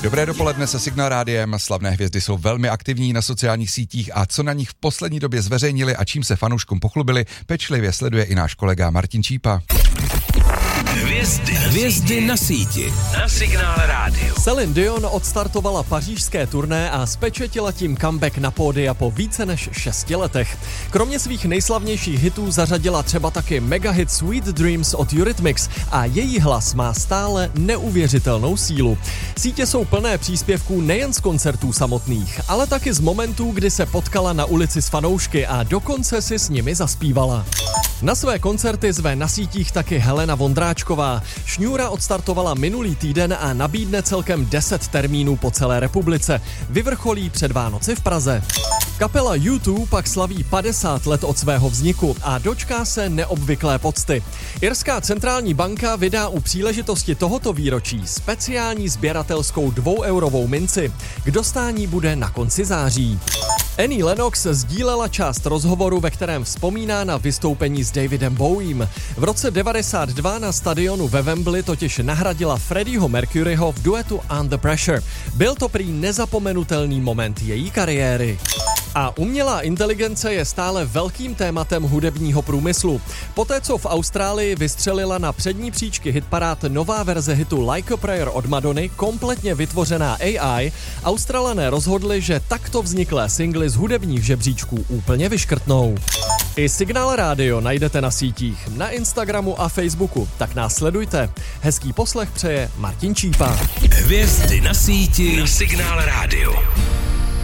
Dobré dopoledne se Signál Rádiem. Slavné hvězdy jsou velmi aktivní na sociálních sítích a co na nich v poslední době zveřejnili a čím se fanouškům pochlubili, pečlivě sleduje i náš kolega Martin Čípa. Hvězdy na síti. Na Signál Rádiu. Céline Dion odstartovala pařížské turné a spečetila tím comeback na pódia po více než 6 letech. Kromě svých nejslavnějších hitů zařadila třeba taky megahit Sweet Dreams od Eurythmics a její hlas má stále neuvěřitelnou sílu. Sítě jsou plné příspěvků nejen z koncertů samotných, ale taky z momentů, kdy se potkala na ulici s fanoušky a dokonce si s nimi zaspívala. Na své koncerty zve na sítích taky Helena Vondráčková. Šňůra odstartovala minulý týden a nabídne celkem 10 termínů po celé republice. Vyvrcholí před Vánoci v Praze. Kapela U2 pak slaví 50 let od svého vzniku a dočká se neobvyklé pocty. Irská centrální banka vydá u příležitosti tohoto výročí speciální sběratelskou 2eurovou minci. K dostání bude na konci září. Annie Lennox sdílela část rozhovoru, ve kterém vzpomíná na vystoupení s Davidem Bowiem. V roce 92 na stadionu ve Wembley totiž nahradila Freddieho Mercuryho v duetu Under Pressure. Byl to prý nezapomenutelný moment její kariéry. A umělá inteligence je stále velkým tématem hudebního průmyslu. Poté, co v Austrálii vystřelila na přední příčky hitparád nová verze hitu Like a Prayer od Madony, kompletně vytvořená AI, Australané rozhodli, že takto vzniklé singly z hudebních žebříčků úplně vyškrtnou. I Signál Rádio najdete na sítích, na Instagramu a Facebooku, tak nás sledujte. Hezký poslech přeje Martin Čípa. Hvězdy na síti na Signál Rádiu.